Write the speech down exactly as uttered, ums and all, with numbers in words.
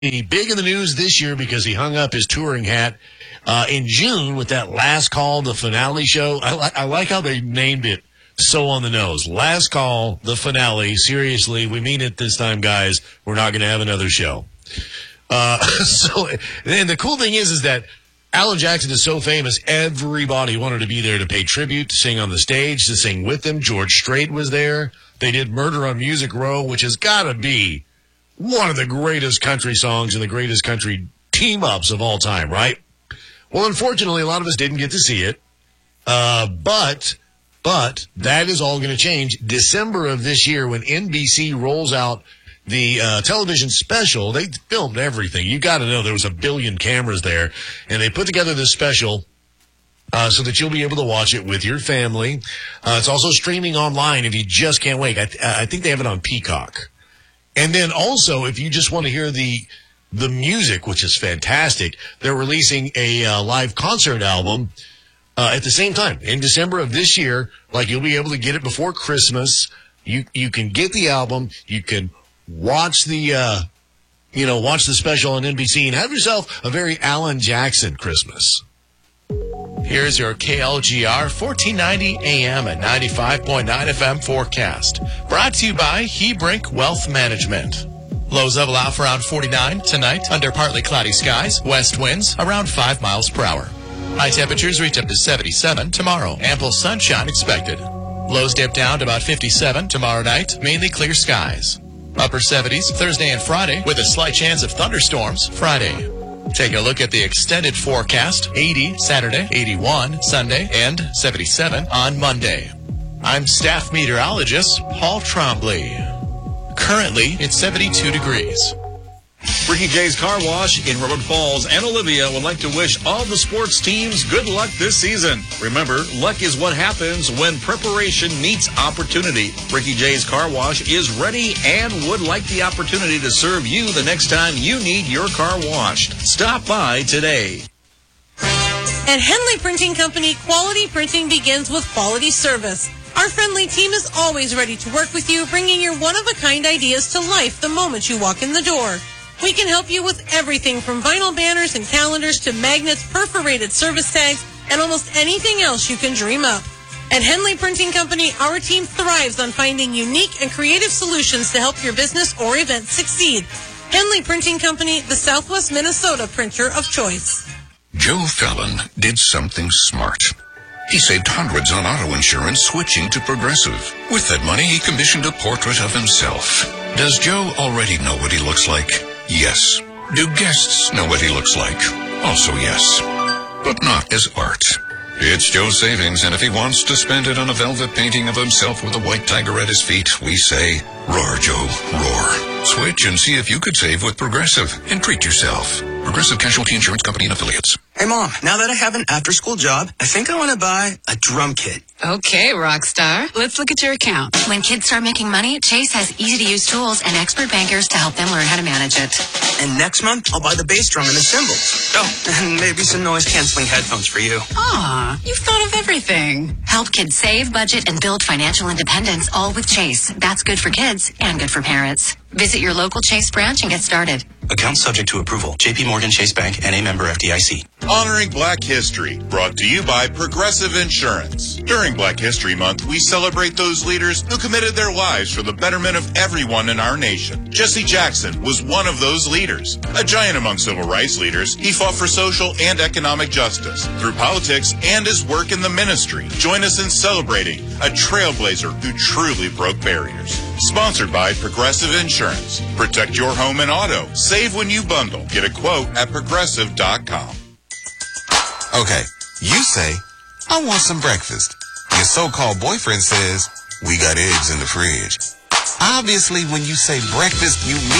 big in the news this year because he hung up his touring hat uh, in June with that Last Call, the finale show. I, li- I like how they named it so on the nose. Last Call, the finale. Seriously, we mean it this time, guys. We're not going to have another show. Uh, so, and the cool thing is, is that Alan Jackson is so famous, everybody wanted to be there to pay tribute, to sing on the stage, to sing with him. George Strait was there. They did Murder on Music Row, which has got to be one of the greatest country songs and the greatest country team-ups of all time, right? Well, unfortunately, a lot of us didn't get to see it. Uh, but, but that is all going to change December of this year when N B C rolls out the uh, television special. They filmed everything. You got to know there was a billion cameras there, and they put together this special uh, so that you'll be able to watch it with your family. Uh, it's also streaming online if you just can't wait. I, th- I think they have it on Peacock. And then also, if you just want to hear the the music, which is fantastic, they're releasing a uh, live concert album uh, at the same time in December of this year. Like, you'll be able to get it before Christmas. You you can get the album. You can watch the uh, you know watch the special on N B C and have yourself a very Alan Jackson Christmas. Here's your K L G R fourteen ninety A M and ninety-five point nine F M forecast. Brought to you by Hebrink Wealth Management. Lows level out for around forty-nine tonight under partly cloudy skies. West winds around five miles per hour. High temperatures reach up to seventy-seven tomorrow. Ample sunshine expected. Lows dip down to about fifty-seven tomorrow night. Mainly clear skies. Upper seventies Thursday and Friday with a slight chance of thunderstorms Friday. Take a look at the extended forecast. eighty Saturday, eighty-one Sunday, and seventy-seven on Monday. I'm staff meteorologist Paul Trombley. Currently, it's seventy-two degrees. Ricky J's Car Wash in Redwood Falls and Olivia would like to wish all the sports teams good luck this season. Remember, luck is what happens when preparation meets opportunity. Ricky J's Car Wash is ready and would like the opportunity to serve you the next time you need your car washed. Stop by today. At Henley Printing Company, quality printing begins with quality service. Our friendly team is always ready to work with you, bringing your one-of-a-kind ideas to life the moment you walk in the door. We can help you with everything from vinyl banners and calendars to magnets, perforated service tags, and almost anything else you can dream up. At Henley Printing Company, our team thrives on finding unique and creative solutions to help your business or event succeed. Henley Printing Company, the Southwest Minnesota printer of choice. Joe Fallon did something smart. He saved hundreds on auto insurance switching to Progressive. With that money, he commissioned a portrait of himself. Does Joe already know what he looks like? Yes. Do guests know what he looks like? Also yes. But not as art. It's Joe's savings, and if he wants to spend it on a velvet painting of himself with a white tiger at his feet, we say, roar, Joe, roar. Switch and see if you could save with Progressive and treat yourself. Progressive Casualty Insurance Company and Affiliates. Hey, Mom, now that I have an after-school job, I think I want to buy a drum kit. Okay, rock star. Let's look at your account. When kids start making money, Chase has easy-to-use tools and expert bankers to help them learn how to manage it. And next month, I'll buy the bass drum and the cymbals. Oh, and maybe some noise-canceling headphones for you. Aw, you've thought of everything. Help kids save, budget, and build financial independence, all with Chase. That's good for kids and good for parents. Visit your local Chase branch and get started. Account subject to approval. J P Morgan Chase Bank, N A member F D I C. Honoring Black History, brought to you by Progressive Insurance. During Black History Month, we celebrate those leaders who committed their lives for the betterment of everyone in our nation. Jesse Jackson was one of those leaders. A giant among civil rights leaders, he fought for social and economic justice through politics and his work in the ministry. Join us in celebrating a trailblazer who truly broke barriers. Sponsored by Progressive Insurance. Protect your home and auto. Save when you bundle. Get a quote at progressive dot com. Okay, you say, I want some breakfast. Your so-called boyfriend says, we got eggs in the fridge. Obviously, when you say breakfast, you mean